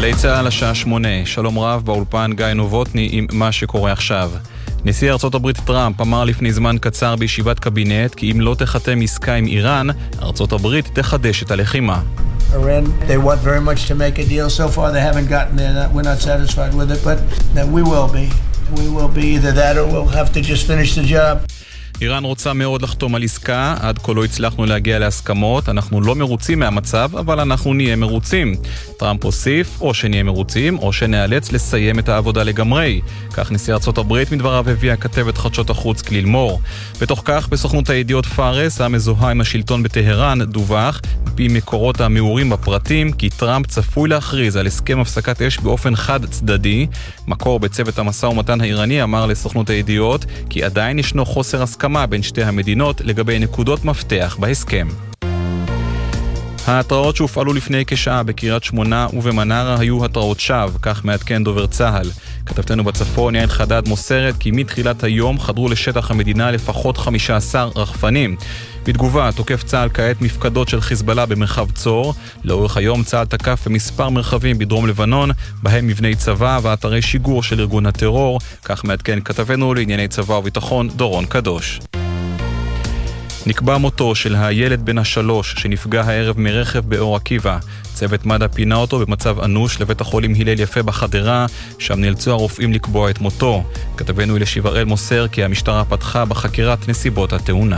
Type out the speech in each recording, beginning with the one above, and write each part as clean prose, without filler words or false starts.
גלי צהל השעה 8, שלום רב באולפן גיא נובוטני עם מה שקורה עכשיו. נשיא ארצות הברית טראמפ אמר לפני זמן קצר בישיבת קבינט כי אם לא תחתם עסקה עם איראן, ארצות הברית תחדש את הלחימה. Iran, they want very much to make a deal. So far they haven't gotten there. We're not satisfied with it, but we will be. We will be either that or we'll have to just finish the job. איראן רוצה מאוד לחתום על עסקה, עד כה לא הצלחנו להגיע להסכמות, אנחנו לא מרוצים מהמצב, אבל אנחנו נהיה מרוצים. טראמפ הוסיף, או שנהיה מרוצים, או שנאלץ לסיים את העבודה לגמרי. כך נשיא ארצות הברית מדבריו הביאה כתבת חדשות החוץ כליל מור. בתוך כך, בסוכנות הידיעות פארס, המזוהה עם השלטון בטהרן, דווח, מפי מקורות המעורים בפרטים, כי טראמפ צפוי להכריז על הסכם הפסקת אש באופן חד צדדי. מקור בצוות המשא ומתן האיראני אמר לסוכנות הידיעות, כי עדיין ישנו חוסר הסכמה בין שתי המדינות לגבי נקודות מפתח בהסכם. ההתראות שהופעלו לפני כשעה בקריית שמונה ובמנרה היו התראות שווא, כך מעדכן דובר צהל. כתבתנו בצפון יעל חדד מוסרת כי מתחילת היום חדרו לשטח המדינה לפחות 15 רחפנים. בתגובה תוקף צהל כעת מפקדות של חיזבאללה במרחב צור. לאורך היום צהל תקף במספר מרחבים בדרום לבנון, בהם מבני צבא ואתרי שיגור של ארגון הטרור, כך מעדכן כתבנו לענייני צבא וביטחון דורון קדוש. נקבע מותו של הילד בן ה3 שנפגע הערב מרכב באור עקיבא. צוות מד"א פינה אותו במצב אנוש לבית החולים הלל יפה בחדרה, שם נאלצו הרופאים לקבוע את מותו. כתבנו אלישיב הראל מוסר כי המשטרה פתחה בחקירת נסיבות התאונה.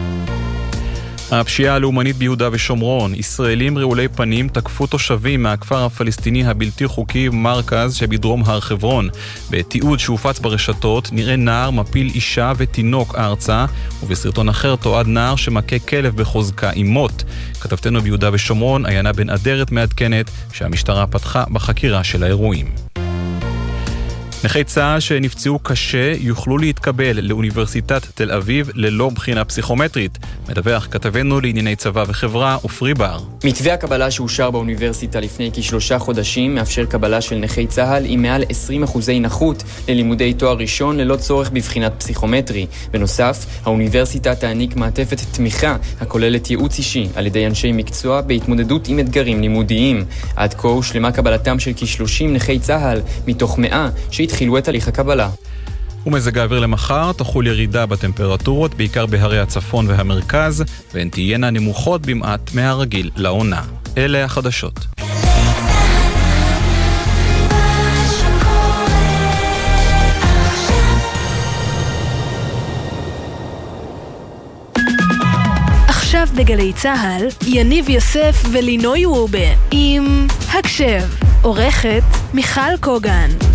הפשיעה הלאומנית ביהודה ושומרון, ישראלים רעולי פנים תקפו תושבים מהכפר הפלסטיני הבלתי חוקי מרכז שבדרום הר חברון. בתיעוד שהופץ ברשתות נראה נער מפיל אישה ותינוק ארצה, ובסרטון אחר תועד נער שמכה כלב בחוזקה עם מוט. כתבתנו ביהודה ושומרון, עיינה בן אדרת מעדכנת שהמשטרה פתחה בחקירה של האירועים. נכי צה"ל שנפצעו קשה יוכלו להתקבל לאוניברסיטת תל אביב ללא בחינה פסיכומטרית. מדווח כתבנו לענייני צבא וחברה ופרי בר. מתווה הקבלה שאושר באוניברסיטה לפני כ3 חודשים מאפשר קבלה של נכי צה"ל עם מעל 20% נכות ללימודי תואר ראשון ללא צורך בבחינת פסיכומטרי. בנוסף, האוניברסיטה תעניק מעטפת תמיכה הכוללת ייעוץ אישי על ידי אנשי מקצוע בהתמודדות עם אתגרים לימודיים. עד כה הושלמה קבלתם של כ30 נכי צה"ל מתוך 100 שהתחילו את הליך הקבלה. ומזג האוויר למחר תחול ירידה בטמפרטורות, בעיקר בהרי הצפון והמרכז, והן תהיינה נמוכות במעט מהרגיל לעונה. אלה החדשות. עכשיו בגלי צהל, יניב יוסף ולינוי רובה עם הקשב. עורכת מיכל קוגן.